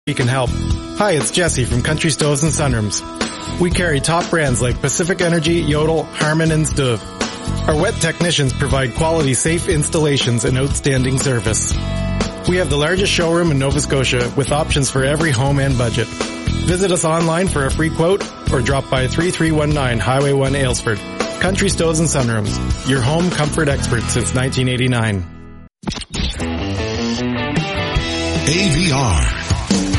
we can help. Hi, it's Jesse from Country Stoves and Sunrooms. We carry top brands like Pacific Energy, Yodel, Harman, and Stuv. Our wet technicians provide quality, safe installations and outstanding service. We have the largest showroom in Nova Scotia with options for every home and budget. Visit us online for a free quote or drop by 3319 Highway 1 Aylesford. Country Stoves and Sunrooms, your home comfort expert since 1989. AVR,